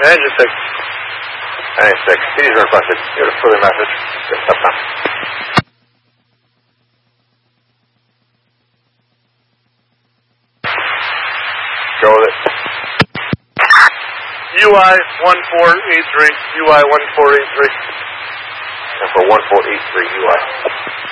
Engine 6. Engine 6. PD's requested. Here's a further message. Just up now. Go with it. UI 1483. UI 1483. And for 1483 UI.